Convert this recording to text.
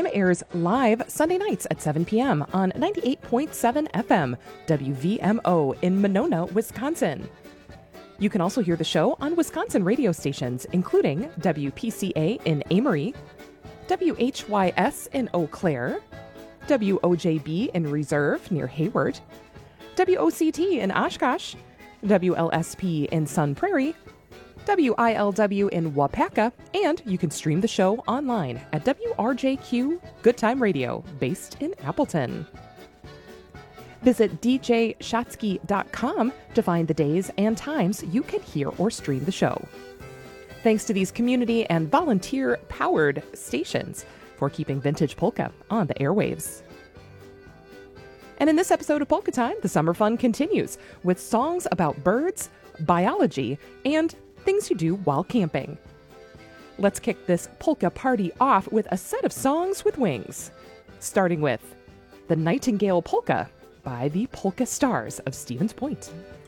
Time airs live Sunday nights at 7 p.m. on 98.7 FM, WVMO in Monona, Wisconsin. You can also hear the show on Wisconsin radio stations, including WPCA in Amory, WHYS in Eau Claire, WOJB in Reserve near Hayward, WOCT in Oshkosh, WLSP in Sun Prairie, WILW in Wapaka, and you can stream the show online at WRJQ Good Time Radio, based in Appleton. Visit djshotsky.com to find the days and times you can hear or stream the show. Thanks to these community and volunteer-powered stations for keeping vintage polka on the airwaves. And in this episode of Polka Time, the summer fun continues with songs about birds, biology, and things you do while camping. Let's kick this polka party off with a set of songs with wings, starting with The Nightingale Polka by the Polka Stars of Stevens Point.